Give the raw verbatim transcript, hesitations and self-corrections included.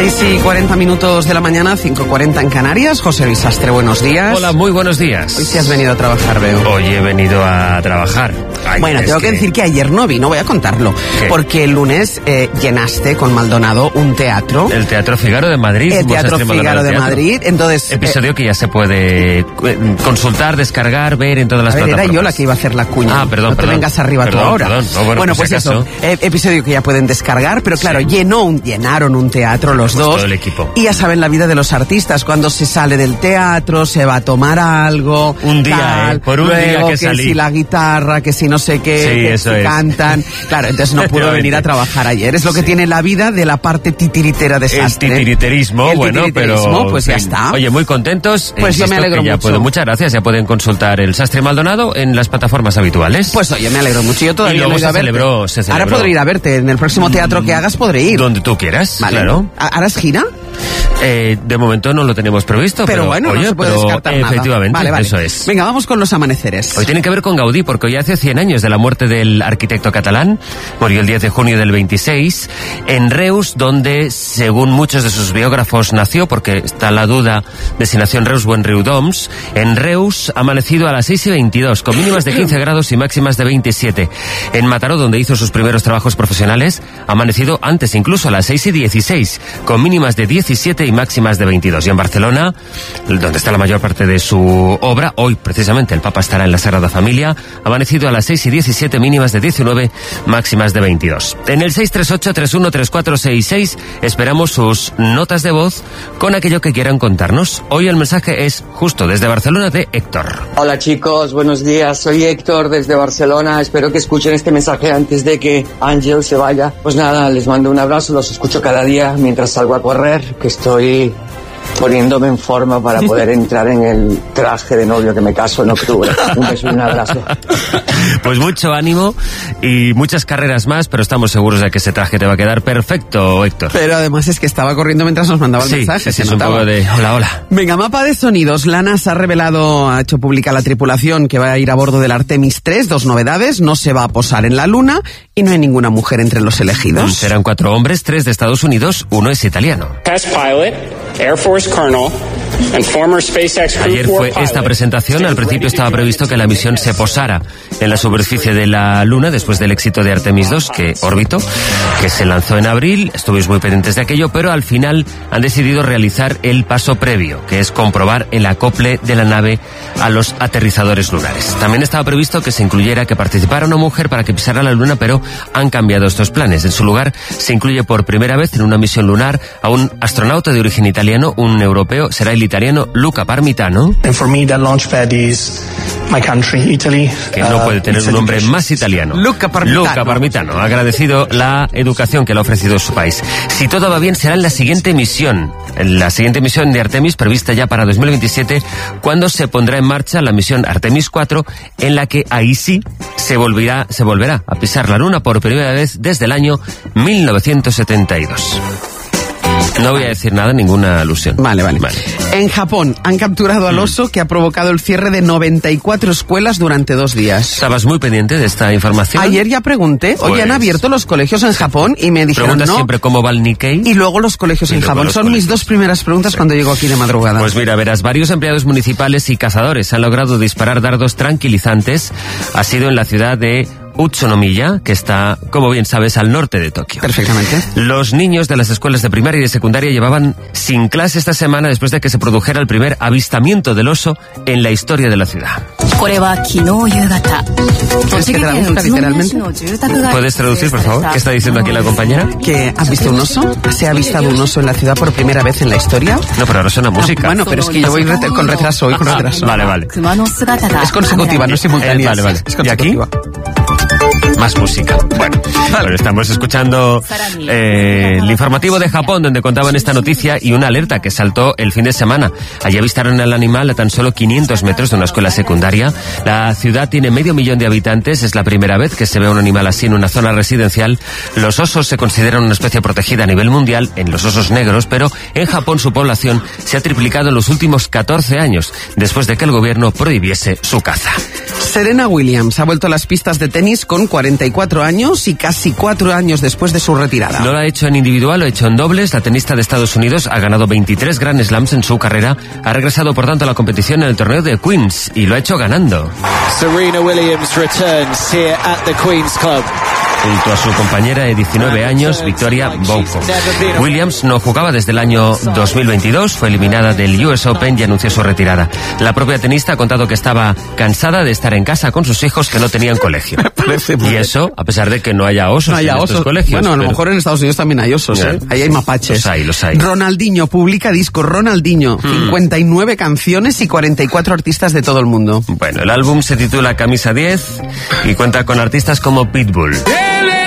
seis y cuarenta minutos de la mañana, cinco y cuarenta en Canarias. José Luis Sastre, buenos días. Hola, muy buenos días. Hoy sí has venido a trabajar, veo. Hoy he venido a trabajar. Ay, bueno, tengo que... que decir que ayer no vi, no voy a contarlo. ¿Qué? Porque el lunes eh, llenaste con Maldonado un teatro. El Teatro Figaro de Madrid. El Teatro Figaro de Madrid. Entonces, episodio eh, que ya se puede consultar, descargar, ver en todas las a ver, plataformas. Era yo la que iba a hacer la cuña. Ah, perdón, no perdón. te vengas arriba perdón, tú ahora. Perdón. No, bueno, bueno, pues, pues eso. Eh, episodio que ya pueden descargar, pero claro, sí. llenó un, llenaron un teatro los pues dos. Todo el equipo. Y ya saben la vida de los artistas, cuando se sale del teatro, se va a tomar algo. Un día, tal, eh, por un luego, día que, que salí. si la guitarra, que si no sé qué, sí, que eso si es. cantan. Claro, entonces no pudo venir a trabajar ayer. Es lo que sí. tiene la vida de la parte titiritera de Sastre. El titiriterismo, el bueno, titiriterismo, pero... pues ya está. Oye, muy contentos. Pues yo me alegro que ya mucho. Puedo, muchas gracias. Ya pueden consultar el Sastre Maldonado en las plataformas habituales. Pues oye, me alegro mucho. Yo todavía no he ido a verte. Celebró, se celebró. Ahora podré ir a verte. En el próximo teatro que hagas podré ir. Donde tú quieras, vale. claro. ¿Harás gira? Eh, de momento no lo tenemos previsto, pero, pero bueno, oye, no se puede pero descartar nada. Efectivamente, vale, vale. eso es. Venga, vamos con los amaneceres. Hoy tienen que ver con Gaudí, porque hoy hace cien años de la muerte del arquitecto catalán. Murió el diez de junio del veintiséis en Reus, donde, según muchos de sus biógrafos, nació, porque está la duda de si nació en Reus o en Riudoms. En Reus ha amanecido a las seis y veintidós, con mínimas de quince grados y máximas de veintisiete. En Mataró, donde hizo sus primeros trabajos profesionales, ha amanecido antes, incluso a las seis y dieciséis, con mínimas de diecisiete y máximas de veintidós. Y en Barcelona, donde está la mayor parte de su obra, hoy precisamente el Papa estará en la Sagrada Familia, ha amanecido a las seis y diecisiete, mínimas de diecinueve, máximas de veintidós. En el seis tres ocho, tres uno tres cuatro seis seis esperamos sus notas de voz con aquello que quieran contarnos. Hoy el mensaje es justo desde Barcelona de Héctor. Hola chicos, buenos días, soy Héctor desde Barcelona, espero que escuchen este mensaje antes de que Ángel se vaya. Pues nada, les mando un abrazo, los escucho cada día mientras salgo a correr, que estoy poniéndome en forma para poder entrar en el traje de novio que me caso en octubre. Un beso y un abrazo. Pues mucho ánimo y muchas carreras más, pero estamos seguros de que ese traje te va a quedar perfecto, Héctor. Pero además es que estaba corriendo mientras nos mandaba el sí, mensaje. Sí, es un poco de hola, hola. Venga, mapa de sonidos. La NASA ha revelado, ha hecho pública la tripulación que va a ir a bordo del Artemis tres. Dos novedades, no se va a posar en la Luna y no hay ninguna mujer entre los elegidos. Serán cuatro hombres, tres de Estados Unidos, uno es italiano. Test pilot, Air Force Colonel, and former SpaceX Crew Ayer fue esta presentación. Al principio estaba previsto que la misión se posara en la superficie de la Luna después del éxito de Artemis dos, que orbitó, que se lanzó en abril. Estuvimos muy pendientes de aquello, pero al final han decidido realizar el paso previo, que es comprobar el acople de la nave a los aterrizadores lunares. También estaba previsto que se incluyera que participara una mujer para que pisara la Luna, pero han cambiado estos planes. En su lugar, se incluye por primera vez en una misión lunar a un astronauta de origen italiano, un europeo, será el italiano Luca Parmitano. And for me that launchpad is my country, Italy. Que no puede tener un nombre más italiano. Luca Parmitano. Luca Parmitano ha agradecido la educación que le ha ofrecido su país. Si todo va bien, será en la siguiente misión, en la siguiente misión de Artemis, prevista ya para dos mil veintisiete, cuando se pondrá en marcha la misión Artemis cuatro, en la que ahí sí se volverá, se volverá a pisar la Luna por primera vez desde el año mil novecientos setenta y dos. No voy a decir nada, ninguna alusión. Vale, vale, vale. En Japón han capturado al oso mm. que ha provocado el cierre de noventa y cuatro escuelas durante dos días. ¿Estabas muy pendiente de esta información? Ayer ya pregunté. Pues... Oye, han abierto los colegios en Japón y me dijeron Preguntas no. siempre cómo va el Nikkei. Y luego los colegios y en Japón. Son colegios. mis dos primeras preguntas sí. cuando llego aquí de madrugada. Pues mira, verás, varios empleados municipales y cazadores han logrado disparar dardos tranquilizantes. Ha sido en la ciudad de Utsunomiya, que está, como bien sabes, al norte de Tokio. Perfectamente. Los niños de las escuelas de primaria y de secundaria llevaban sin clase esta semana después de que se produjera el primer avistamiento del oso en la historia de la ciudad. ¿Quieres que traduzca literalmente? ¿Puedes traducir, por favor? ¿Qué está diciendo aquí la compañera? ¿Que has visto un oso? ¿Se ha avistado un oso en la ciudad por primera vez en la historia? No, pero ahora suena música. No, bueno, pero es que yo voy ret- con retraso, voy con retraso. Vale, vale. Es consecutiva, no es simultánea. Eh, vale, vale. Es ¿Y aquí? Más música. Bueno, bueno, estamos escuchando eh, el informativo de Japón, donde contaban esta noticia y una alerta que saltó el fin de semana. Allí avistaron al animal a tan solo quinientos metros de una escuela secundaria. La ciudad tiene medio millón de habitantes. Es la primera vez que se ve un animal así en una zona residencial. Los osos se consideran una especie protegida a nivel mundial en los osos negros, pero en Japón su población se ha triplicado en los últimos catorce años, después de que el gobierno prohibiese su caza. Serena Williams ha vuelto a las pistas de tenis con cuarenta cuarenta y cuatro años y casi cuatro años después de su retirada. No lo ha hecho en individual, lo ha hecho en dobles. La tenista de Estados Unidos ha ganado veintitrés Grand Slams en su carrera. Ha regresado, por tanto, a la competición en el torneo de Queens y lo ha hecho ganando. Serena Williams returns here at the Queen's Club. Junto a su compañera de diecinueve años, Victoria Bouco. Williams no jugaba desde el año dos mil veintidós, fue eliminada del U S Open y anunció su retirada. La propia tenista ha contado que estaba cansada de estar en casa con sus hijos que no tenían colegio. Y eso, a pesar de que no haya osos no haya en osos. estos colegios. Bueno, a lo pero... mejor en Estados Unidos también hay osos, ¿eh? Ahí hay mapaches. Los hay, los hay. Ronaldinho publica disco Ronaldinho, hmm. cincuenta y nueve canciones y cuarenta y cuatro artistas de todo el mundo. Bueno, el álbum se titula Camisa diez y cuenta con artistas como Pitbull.